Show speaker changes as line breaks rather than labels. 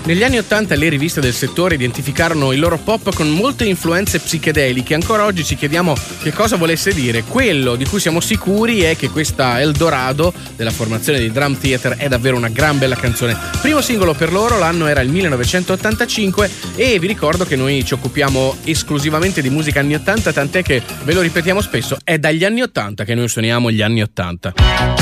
Negli anni 80 le riviste del settore identificarono il loro pop con molte influenze psichedeliche. Ancora oggi ci chiediamo che cosa volesse dire. Quello di cui siamo sicuri è che questa Eldorado della formazione di Drum Theater è davvero una gran bella canzone. Primo singolo per loro, l'anno era il 1985 e vi ricordo che noi ci occupiamo esclusivamente di musica anni 80, tant'è che ve lo ripetiamo spesso, è dagli anni 80 che noi suoniamo gli anni 80.